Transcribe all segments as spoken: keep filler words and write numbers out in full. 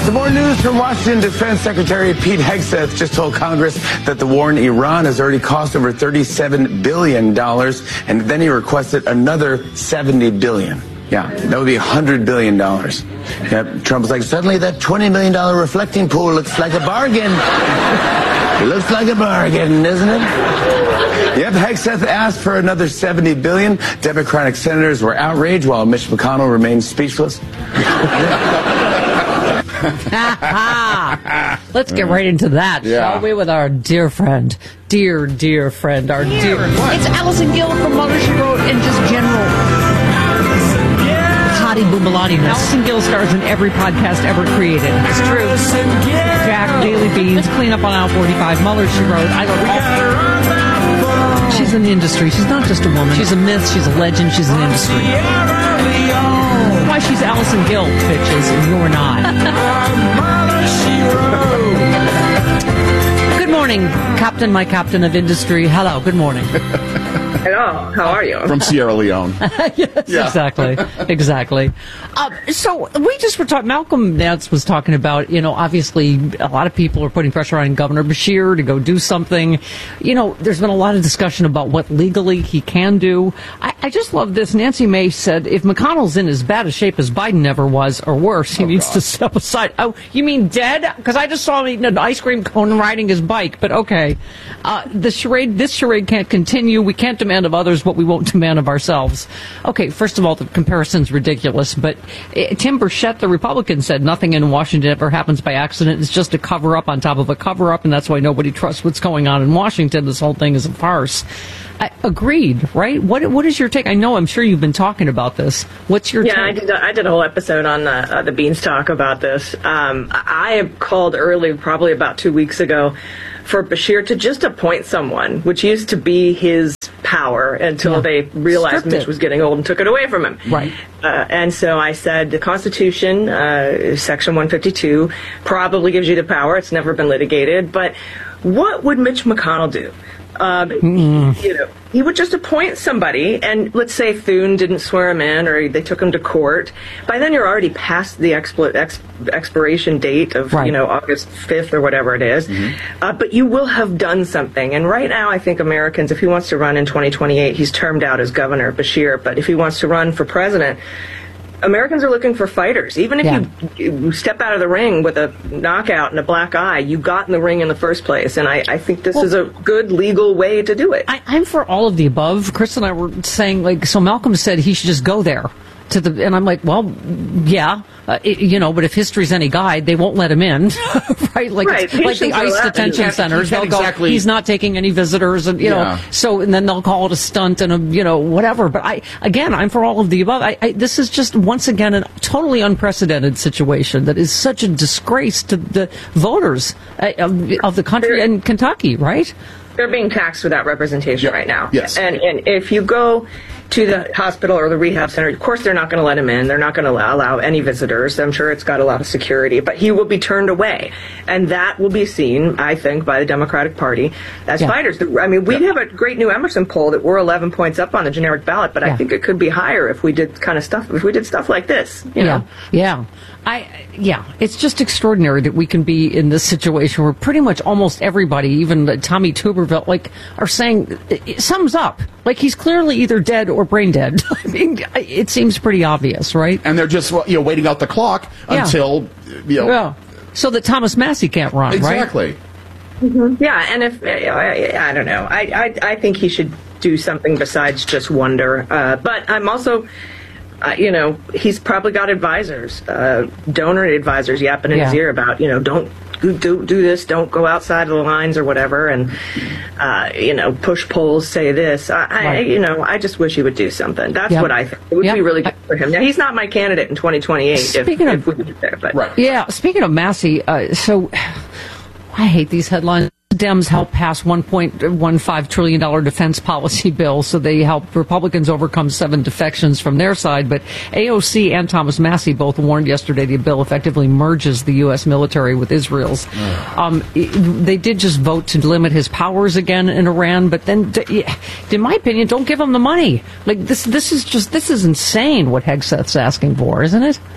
Some more news from Washington. Defense Secretary Pete Hegseth just told Congress that the war in Iran has already cost over thirty-seven billion dollars, and then he requested another seventy billion dollars. Yeah, that would be one hundred billion dollars. Yep. Trump's like, suddenly that twenty million dollars reflecting pool looks like a bargain. It looks like a bargain, doesn't it? Yep, Hegseth asked for another seventy billion dollars. Democratic senators were outraged while Mitch McConnell remained speechless. Let's get right into that, Yeah. shall we, with our dear friend, dear, dear friend, our dear. It's Allison Gill from Mother She Wrote and just general. Hottie Boomalati. Allison Gill stars in every podcast ever created. It's true. Jack, Daily Beans, Clean Up on Aisle forty-five, Mueller, She Wrote. I love all. She's in the industry. She's not just a woman. She's a myth. She's a legend. She's an industry. Why she's Allison Gill, bitches, and you're not. Good morning, Captain, my captain of industry. Hello, good morning. Hello, how are you? From Sierra Leone. Yes, Yeah. exactly, exactly. Uh, so we just were talking, Malcolm Nance was talking about, you know, obviously a lot of people are putting pressure on Governor Beshear to go do something. You know, there's been a lot of discussion about what legally he can do. I, I just love this. Nancy May said, if McConnell's in as bad a shape as Biden ever was, or worse, he Oh, needs God. to step aside. Oh, you mean dead? Because I just saw him eating an ice cream cone and riding his bike, but okay. Uh, the charade, this charade can't continue. We can't demand of others what we won't demand of ourselves. Okay, first of all, the comparison's ridiculous, but uh, Tim Burchett, the Republican, said nothing in Washington ever happens by accident. It's just a cover-up on top of a cover-up, and that's why nobody trusts what's going on in Washington. This whole thing is a farce. I, agreed, right? What What is your take? I know, I'm sure you've been talking about this. What's your Yeah, take? I did. I did a whole episode on the, uh, the Beanstalk about this. Um, I have called early, probably about two weeks ago, for Beshear to just appoint someone, which used to be his power until Yeah. they realized Stripped Mitch it. was getting old and took it away from him. Right. Uh, and so I said the Constitution, uh, Section one fifty-two, probably gives you the power. It's never been litigated. But what would Mitch McConnell do? Um, Mm. he, you know, he would just appoint somebody, and let's say Thune didn't swear him in, or they took him to court. By then, you're already past the expl- ex- expiration date of, Right. you know, August fifth or whatever it is. Uh, but you will have done something. And right now, I think Americans, if he wants to run in twenty twenty-eight, he's termed out as Governor Beshear. But if he wants to run for president, Americans are looking for fighters. Even if Yeah. you, you step out of the ring with a knockout and a black eye, you got in the ring in the first place. And I, I think this Well- is a good legal way to do it. I, I'm for all of the above. Chris and I were saying, like, so Malcolm said he should just go there. To the, and I'm like, well, yeah, uh, it, you know, but if history's any guide, they won't let him in, right? Like, Right, it's like the patients are ICE allowed to do detention that. centers, You they'll can't go, exactly- he's not taking any visitors, and you know, Yeah. so and then they'll call it a stunt and a, you know, whatever. But I, again, I'm for all of the above. I, I, this is just once again a totally unprecedented situation that is such a disgrace to the voters uh, of, of the country and Kentucky, right? They're being taxed without representation Yep. right now. Yes. And and if you go to the hospital or the rehab center, of course they're not going to let him in. They're not going to allow, allow any visitors. I'm sure it's got a lot of security, but he will be turned away. And that will be seen, I think, by the Democratic Party as Yeah. fighters. I mean, we have a great new Emerson poll that we're eleven points up on the generic ballot, but Yeah. I think it could be higher if we did kind of stuff, if we did stuff like this, you know. Yeah, yeah. I yeah, it's just extraordinary that we can be in this situation where pretty much almost everybody, even the Tommy Tuberville, like, are saying it, it sums up. Like, he's clearly either dead or brain dead. I mean, it seems pretty obvious, right? And they're just, well, you know, waiting out the clock Yeah. until, you know. Yeah. So that Thomas Massey can't run, right? Exactly. Yeah, and if I, I don't know, I, I I think he should do something besides just wonder. Uh, but I'm also, uh, you know, he's probably got advisors, uh, donor advisors yapping in his Yeah. ear about, you know, don't do do do this, don't go outside of the lines or whatever, and uh, you know, push polls say this. I, I Right. you know, I just wish he would do something. That's Yeah. what I think. It would Yeah. be really good for him. Now, he's not my candidate in twenty twenty-eight if, Speaking of- if we could get there, but Right. Yeah, speaking of Massey, uh, so I hate these headlines. Dems help pass one point one five trillion dollars defense policy bill, so they help Republicans overcome seven defections from their side. But A O C and Thomas Massey both warned yesterday the bill effectively merges the U S military with Israel's. Um, it- they did just vote to limit his powers again in Iran, but then, d- in my opinion, don't give him the money. Like, this, this is just, this is insane what Hegseth's asking for, isn't it?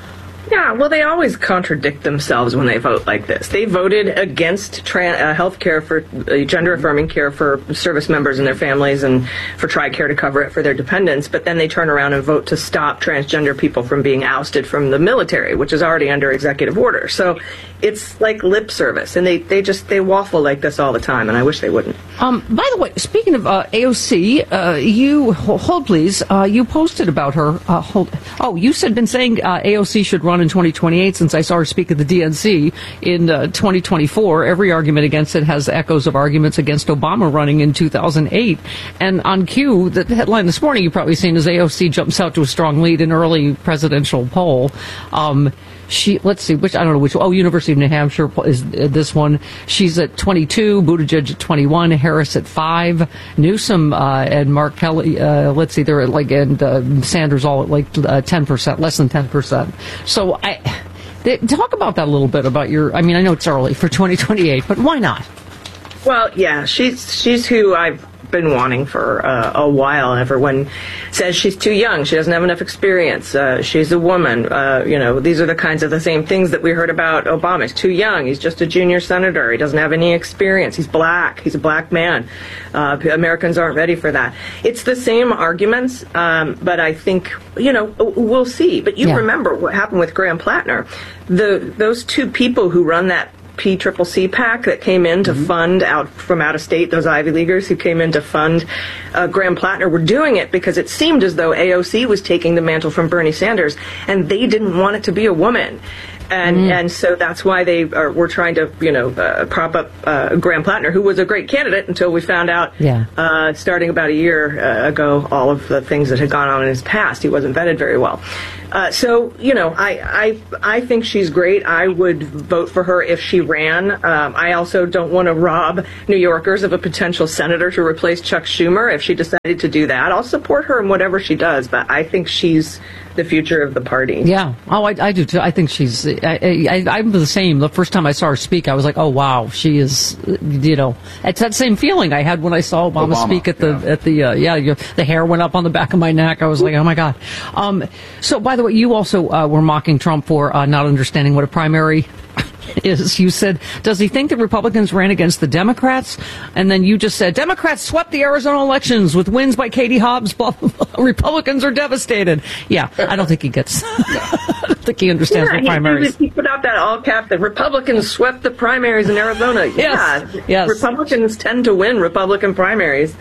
Yeah, well, they always contradict themselves when they vote like this. They voted against tra- uh, health care for uh, gender-affirming care for service members and their families and for TRICARE to cover it for their dependents, but then they turn around and vote to stop transgender people from being ousted from the military, which is already under executive order. So it's like lip service, and they, they just they waffle like this all the time, and I wish they wouldn't. Um, by the way, speaking of uh, A O C, uh, you, hold please, uh, you posted about her. Uh, hold, oh, you had been saying uh, A O C should run in twenty twenty-eight since I saw her speak at the D N C in uh, twenty twenty-four. Every argument against it has echoes of arguments against Obama running in two thousand eight. And on Q, the headline this morning you've probably seen is A O C jumps out to a strong lead in early presidential poll. Um, She, let's see, which, I don't know which, oh, University of New Hampshire is this one. She's at twenty-two, Buttigieg at twenty-one, Harris at five, Newsom uh, and Mark Kelly, uh, let's see, they're at like, and uh, Sanders all at like uh, ten percent, less than ten percent. So I, they, talk about that a little bit about your, I mean, I know it's early for twenty twenty-eight, but why not? Well, yeah, she's she's who I've been wanting for uh, a while. Everyone says she's too young. She doesn't have enough experience. Uh, she's a woman. Uh, you know, these are the kinds of the same things that we heard about Obama. He's too young. He's just a junior senator. He doesn't have any experience. He's black. He's a black man. Uh, Americans aren't ready for that. It's the same arguments, um, but I think, you know, we'll see. But you yeah. remember what happened with Graham Plattner. The those two people who run that P C C C PAC that came in to mm-hmm. fund out from out of state, those Ivy Leaguers who came in to fund uh, Graham Plattner were doing it because it seemed as though A O C was taking the mantle from Bernie Sanders, and they didn't want it to be a woman. And mm. and so that's why they are, were trying to, you know, uh, prop up uh, Graham Plattner, who was a great candidate until we found out, yeah. uh, starting about a year uh, ago, all of the things that had gone on in his past. He wasn't vetted very well. Uh, so, you know, I, I I think she's great. I would vote for her if she ran. Um, I also don't want to rob New Yorkers of a potential senator to replace Chuck Schumer. If she decided to do that, I'll support her in whatever she does. But I think she's the future of the party. Yeah. Oh, I, I do too. I think she's, I, I, I'm the same. The first time I saw her speak, I was like, oh, wow, she is, you know, it's that same feeling I had when I saw Obama, Obama speak at the, yeah. at the, uh, yeah, you, the hair went up on the back of my neck. I was like, oh my God. Um, so by the way, you also uh, were mocking Trump for uh, not understanding what a primary is. You said, does he think that Republicans ran against the Democrats? And then you just said, Democrats swept the Arizona elections with wins by Katie Hobbs. Blah, blah, blah. Republicans are devastated. Yeah, I don't think he gets, I don't think he understands yeah, the primaries. He, he put out that all cap that Republicans swept the primaries in Arizona. Yes, yeah, yes. Republicans tend to win Republican primaries.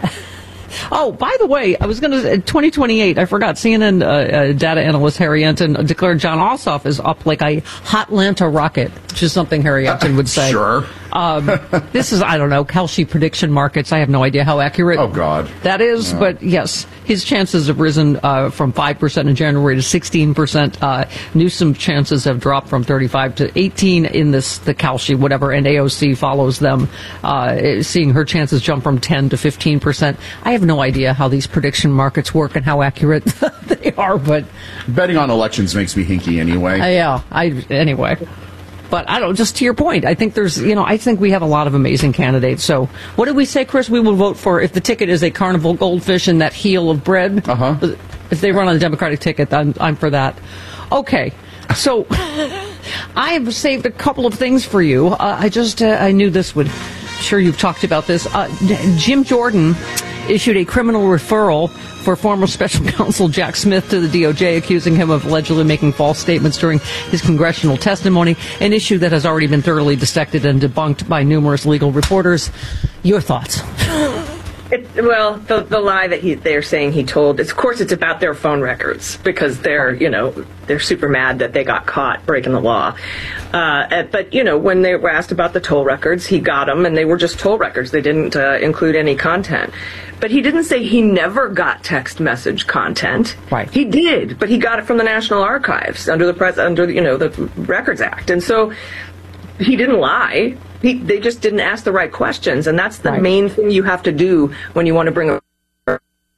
Oh, by the way, I was going to, twenty twenty-eight, I forgot, C N N uh, uh, data analyst Harry Enton declared John Ossoff is up like a Hotlanta rocket, which is something Harry Enton would say. Sure. Um, this is, I don't know, Kalshi prediction markets. I have no idea how accurate oh, God. that is, yeah. but yes, his chances have risen uh, from five percent in January to sixteen percent. Uh, Newsom's chances have dropped from thirty-five to eighteen in this, the Kalshi, whatever, and A O C follows them, uh, seeing her chances jump from ten to fifteen percent. I have no idea how these prediction markets work and how accurate they are, but betting on elections makes me hinky anyway. Uh, yeah, I anyway. But I don't, just to your point, I think there's, you know, I think we have a lot of amazing candidates. So what did we say, Chris? We will vote for, if the ticket is a carnival goldfish and that heel of bread. Uh-huh. If they run on a Democratic ticket, I'm, I'm for that. Okay. So I have saved a couple of things for you. Uh, I just, uh, I knew this would, sure you've talked about this. Uh, Jim Jordan issued a criminal referral for former special counsel Jack Smith to the D O J, accusing him of allegedly making false statements during his congressional testimony, an issue that has already been thoroughly dissected and debunked by numerous legal reporters. Your thoughts? It, well, the, the lie that he, they're saying he told, of course it's about their phone records, because they're, you know, they're super mad that they got caught breaking the law. Uh, but, you know, when they were asked about the toll records, he got them, and they were just toll records. They didn't uh, include any content. But he didn't say he never got text message content. Right. He did, but he got it from the National Archives under the pres- under you know the Records Act, and so he didn't lie. He, they just didn't ask the right questions, and that's the right. main thing you have to do when you want to bring a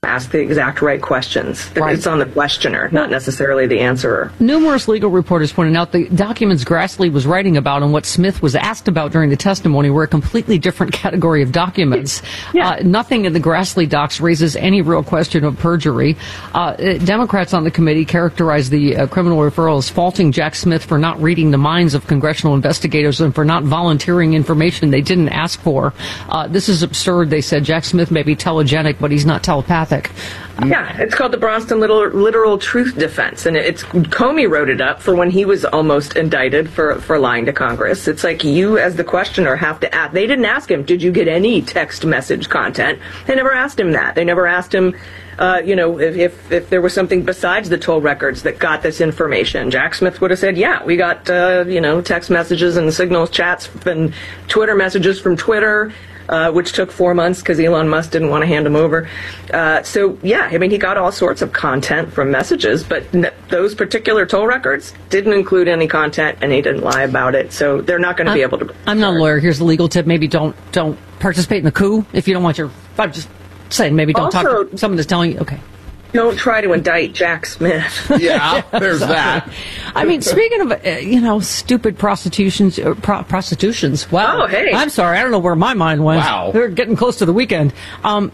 ask the exact right questions. Right. It's on the questioner, not necessarily the answerer. Numerous legal reporters pointed out the documents Grassley was writing about and what Smith was asked about during the testimony were a completely different category of documents. Yeah. Uh, nothing in the Grassley docs raises any real question of perjury. Uh, Democrats on the committee characterized the uh, criminal referral as faulting Jack Smith for not reading the minds of congressional investigators and for not volunteering information they didn't ask for. Uh, this is absurd, they said. Jack Smith may be telegenic, but he's not telepathic. Yeah, it's called the Braunston literal, literal truth defense, and it's Comey wrote it up for when he was almost indicted for, for lying to Congress. It's like you, as the questioner, have to ask. They didn't ask him, did you get any text message content? They never asked him that. They never asked him, uh, you know, if, if if there was something besides the toll records that got this information. Jack Smith would have said, yeah, we got, uh, you know, text messages and signals chats and Twitter messages from Twitter. Uh, which took four months because Elon Musk didn't want to hand them over. Uh, so, yeah, I mean, he got all sorts of content from messages, but n- those particular toll records didn't include any content, and he didn't lie about it. So they're not going to be able to. I'm not a lawyer. Here's the legal tip. Maybe don't don't participate in the coup if you don't want your. I'm just saying, maybe don't Also, talk to someone that's telling you. Okay. Don't try to indict Jack Smith. Yeah, there's that. I mean, speaking of, uh, you know, stupid prostitutions, uh, pro- prostitutions. Wow. Oh, hey. I'm sorry. I don't know where my mind went. Wow. We're getting close to the weekend. Um,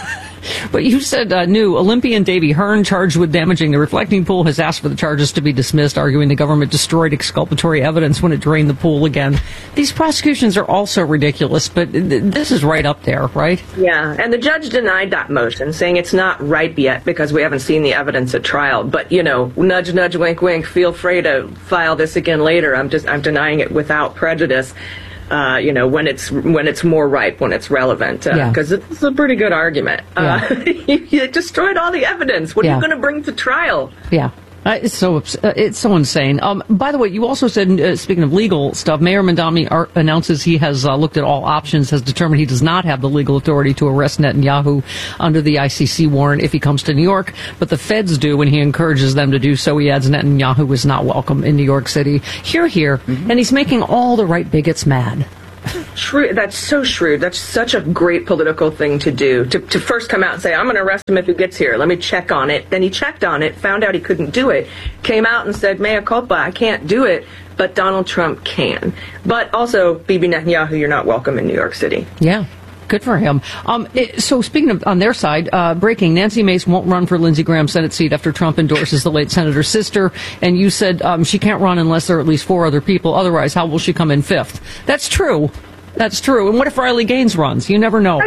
but you said uh, new Olympian Davy Hearn, charged with damaging the reflecting pool, has asked for the charges to be dismissed, arguing the government destroyed exculpatory evidence when it drained the pool again. These prosecutions are also ridiculous, but th- this is right up there, right? Yeah, and the judge denied that motion, saying it's not ripe yet because we haven't seen the evidence at trial. But, you know, nudge, nudge, wink, wink, feel free to file this again later. I'm just, I'm denying it without prejudice. Uh, you know, when it's when it's more ripe, when it's relevant, because uh, yeah. it's a pretty good argument. Yeah. Uh, you destroyed all the evidence. What yeah. are you going to bring to trial? Yeah. Uh, it's so uh, it's so insane. Um, by the way, you also said, uh, speaking of legal stuff, Mayor Mamdani ar- announces he has uh, looked at all options, has determined he does not have the legal authority to arrest Netanyahu under the I C C warrant if he comes to New York, but the feds do, and he encourages them to do so. He adds Netanyahu is not welcome in New York City. Hear, hear, mm-hmm. and he's making all the right bigots mad. Shrewd. That's so shrewd. That's such a great political thing to do. To, to first come out and say, I'm going to arrest him if he gets here. Let me check on it. Then he checked on it, found out he couldn't do it, came out and said, mea culpa, I can't do it, but Donald Trump can. But also, Bibi Netanyahu, you're not welcome in New York City. Yeah. Good for him. Um, it, so speaking of on their side, uh, breaking, Nancy Mace won't run for Lindsey Graham's Senate seat after Trump endorses the late senator's sister. And you said um, she can't run unless there are at least four other people. Otherwise, how will she come in fifth? That's true. That's true. And what if Riley Gaines runs? You never know.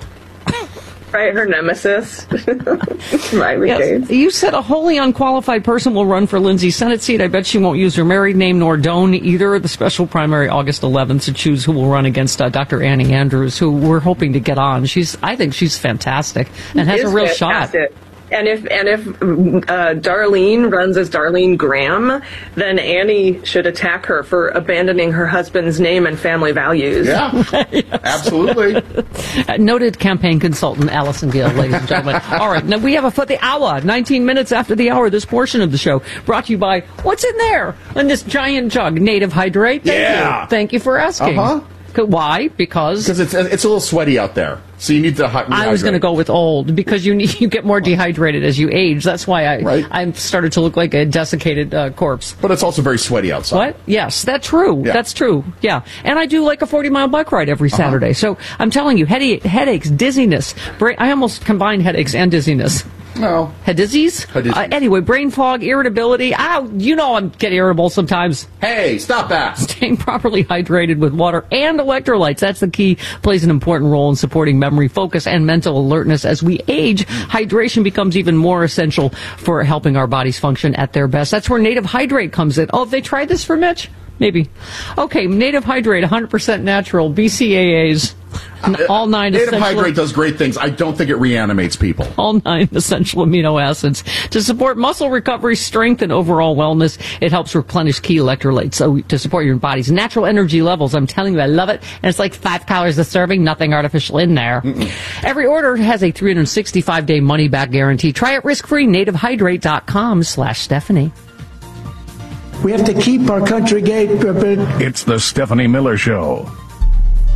Right, her nemesis. Riley yes. Gaines. You said a wholly unqualified person will run for Lindsey's Senate seat. I bet she won't use her married name nor Doan either. The special primary August eleventh to choose who will run against uh, Doctor Annie Andrews, who we're hoping to get on. She's, I think she's fantastic and has a real fantastic. shot. And if and if uh, Darlene runs as Darlene Graham, then Annie should attack her for abandoning her husband's name and family values. Yeah, yes. Absolutely. Uh, noted campaign consultant Allison Gill, ladies and gentlemen. All right, now we have a for the hour, nineteen minutes after the hour. This portion of the show brought to you by what's in there in this giant jug? Native Hydrate. Thank yeah. you. Thank you for asking. Uh huh. Why? Because because it's it's a little sweaty out there, so you need to rehydrate. I was going to go with old because you need, you get more dehydrated as you age. That's why I right? I started to look like a desiccated uh, corpse. But it's also very sweaty outside. What? Yes, that's true. Yeah. That's true. Yeah, and I do like a forty mile bike ride every Saturday. Uh-huh. So I'm telling you, headache, headaches, dizziness. Brain, I almost combined headaches and dizziness. No. Head disease? Uh, anyway, brain fog, irritability. Ow, you know I get irritable sometimes. Hey, stop that. Staying properly hydrated with water and electrolytes. That's the key. Plays an important role in supporting memory, focus, and mental alertness. As we age, hydration becomes even more essential for helping our bodies function at their best. That's where Native Hydrate comes in. Oh, have they tried this for Mitch? Maybe. Okay, Native Hydrate, one hundred percent natural, B C A As. All nine Native essential, Hydrate does great things. I don't think it reanimates people. All nine essential amino acids to support muscle recovery, strength, and overall wellness. It helps replenish key electrolytes so to support your body's natural energy levels. I'm telling you, I love it. And it's like five calories a serving, nothing artificial in there. Mm-mm. Every order has a three hundred sixty-five day money-back guarantee. Try it risk-free. native hydrate dot com slash Stephanie. We have to keep our country gate. It's the Stephanie Miller Show.